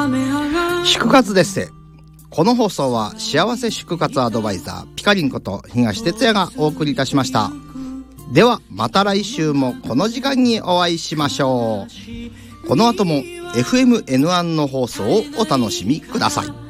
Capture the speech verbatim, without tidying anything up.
祝活ですせ。この放送は幸せ祝活アドバイザーピカリンこと東哲也がお送りいたしました。ではまた来週もこの時間にお会いしましょう。この後も エフエムエヌワン の放送をお楽しみください。